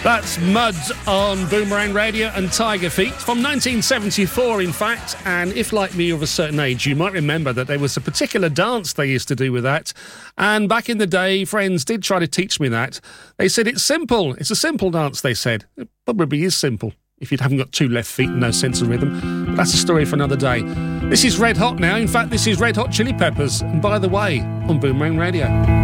That's Mud on Boomerang Radio and Tiger Feet from 1974, in fact. And if, like me, of a certain age, you might remember that there was a particular dance they used to do with that. And back in the day, friends did try to teach me that. They said it's simple. It's a simple dance, they said. It probably is simple if you haven't got two left feet and no sense of rhythm. But that's a story for another day. This is Red Hot now. In fact, this is Red Hot Chili Peppers. And by the way, on Boomerang Radio.